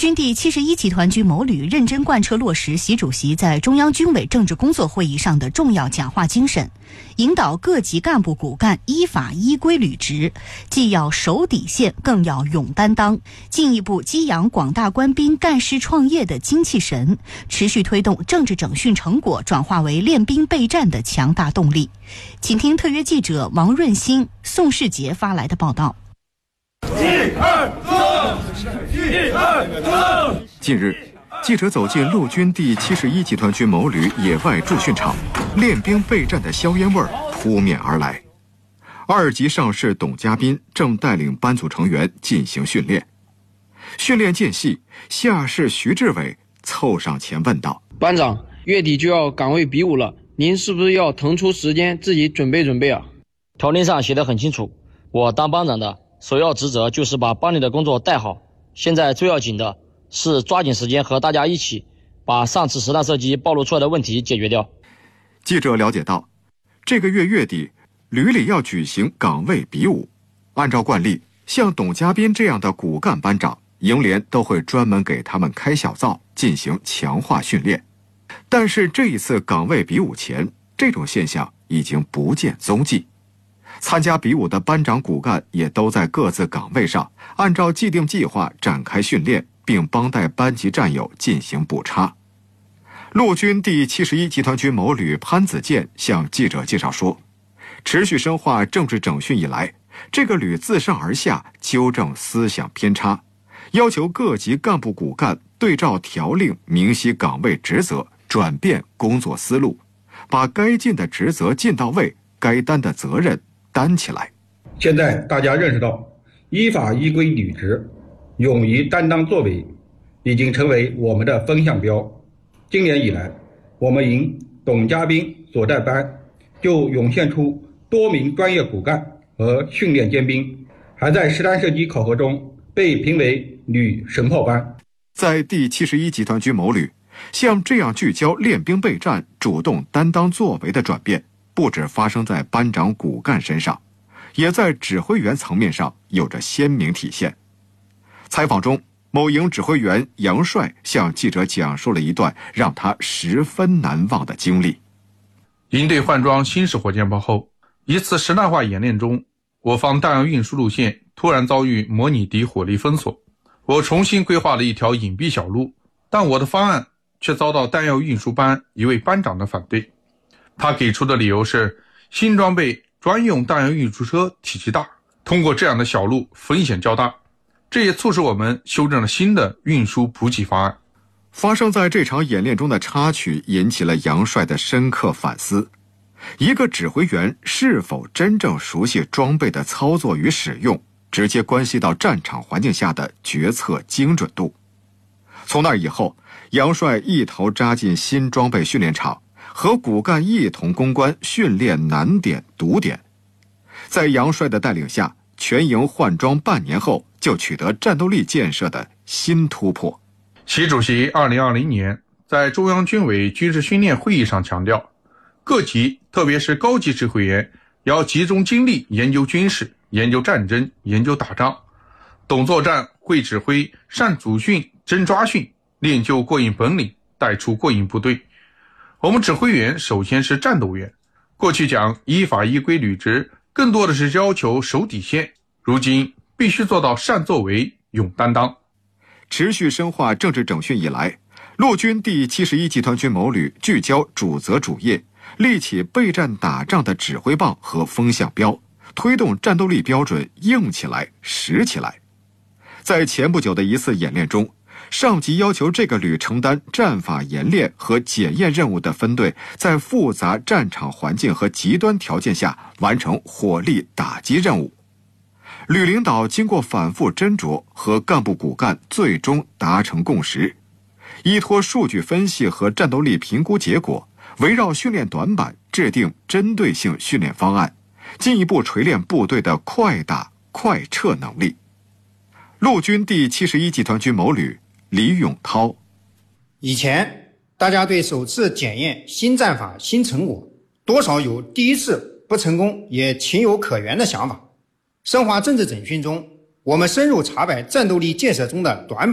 军第71集团军某旅认真贯彻落实习主席在中央军委政治工作会议上的重要讲话精神，引导各级干部骨干依法依规履职，既要守底线，更要勇担当，进一步激扬广大官兵干事创业的精气神，持续推动政治整训成果转化为练兵备战的强大动力。请听特约记者王润新、宋世杰发来的报道。 近日，记者走进陆军第71集团军某旅野外驻训场，练兵备战的硝烟味儿扑面而来。2级上士董家斌正带领班组成员进行训练。训练间隙，下士徐志伟凑上前问道：“ 班长，月底就要岗位比武了，您是不是要腾出时间自己准备准备啊？” 条令上写得很清楚，我当班长的首要职责就是把班里的工作带好。现在最要紧的是抓紧时间和大家一起把上次实弹射击暴露出来的问题解决掉。 记者了解到，这个月月底，旅里要举行岗位比武。按照惯例，像董家斌这样的骨干班长，营连都会专门给他们开小灶，进行强化训练。但是这一次岗位比武前，这种现象已经不见踪迹。参加比武的班长骨干也都在各自岗位上，按照既定计划展开训练，并帮带班级战友进行补差。陆军第71集团军某旅潘子健向记者介绍说，持续深化政治整训以来，这个旅自上而下纠正思想偏差，要求各级干部骨干对照条令明晰岗位职责，转变工作思路，把该尽的职责尽到位，该担的责任担起来。 现在大家认识到，依法依规履职，勇于担当作为，已经成为我们的风向标。今年以来，我们营董家斌所在班就涌现出多名专业骨干和训练尖兵，还在实弹射击考核中被评为旅神炮班。 在第71集团军某旅，像这样聚焦练兵备战、主动担当作为的转变，不只发生在班长骨干身上，也在指挥员层面上有着鲜明体现。采访中，某营指挥员杨帅向记者讲述了一段让他十分难忘的经历。 营队换装新式火箭炮后，一次实弹化演练中，我方弹药运输路线突然遭遇模拟敌火力封锁，我重新规划了一条隐蔽小路，但我的方案却遭到弹药运输班一位班长的反对。他给出的理由是，新装备专用弹药运输车体积大，通过这样的小路风险较大，这也促使我们修正了新的运输补给方案。 发生在这场演练中的插曲引起了杨帅的深刻反思。一个指挥员是否真正熟悉装备的操作与使用，直接关系到战场环境下的决策精准度。从那以后，杨帅一头扎进新装备训练场，和骨干一同攻关训练难点堵点。在杨帅的带领下，全营换装半年后就取得战斗力建设的新突破。 习主席2020年在中央军委军事训练会议上强调，各级特别是高级指挥员要集中精力研究军事、研究战争、研究打仗，懂作战、会指挥、善组训、真抓训，练就过硬本领，带出过硬部队。我们指挥员首先是战斗员，过去讲依法依规履职，更多的是要求守底线，如今必须做到善作为、勇担当。 持续深化政治整训以来，陆军第71集团军某旅聚焦主责主业，立起备战打仗的指挥棒和风向标，推动战斗力标准硬起来、实起来。在前不久的一次演练中，上级要求这个旅承担战法演练和检验任务的分队，在复杂战场环境和极端条件下完成火力打击任务。旅领导经过反复斟酌，和干部骨干最终达成共识，依托数据分析和战斗力评估结果，围绕训练短板制定针对性训练方案，进一步锤炼部队的快打快撤能力。陆军第71集团军某旅李永涛： 以前大家对首次检验新战法新成果多少有第一次不成功也情有可原的想法。深化政治整训中，我们深入查摆战斗力建设中的短板。